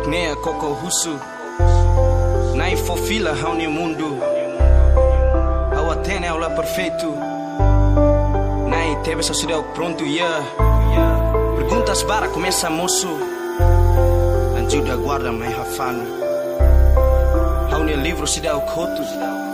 nem a coco russo. Na infofila há no mundo. Ao Atene aula perfeito. Na teve essa cidade pronto, yeah. Perguntas para começa moço. Anjo da guarda mais rafano. Há no livro cidade coto.